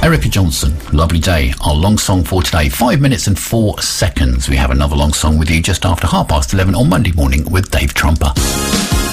Erica Johnson, Lovely Day, our long song for today. 5 minutes and 4 seconds. We have another long song with you just after 11:30 on Monday morning with Dave Trumper.